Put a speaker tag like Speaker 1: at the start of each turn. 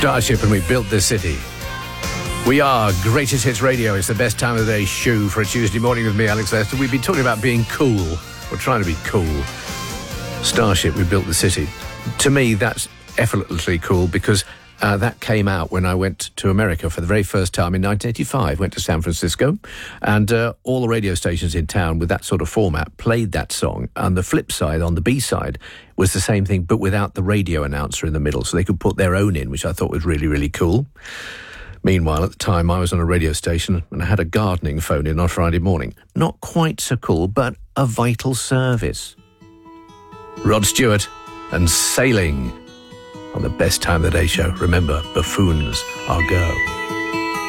Speaker 1: Starship and we built this city. We are Greatest Hits Radio. It's the best time of the day show for a Tuesday morning with me, Alex Lester. We've been talking about being cool. We're trying to be cool. Starship, we built the city. To me, that's effortlessly cool because that came out when I went to America for the very first time in 1985. Went to San Francisco, and all the radio stations in town with that sort of format played that song. And the flip side, on the B-side, was the same thing, but without the radio announcer in the middle. So they could put their own in, which I thought was really, really cool. Meanwhile, at the time, I was on a radio station and I had a gardening phone in on Friday morning. Not quite so cool, but a vital service. Rod Stewart and Sailing on the best time of the day show. Remember, buffoons are go.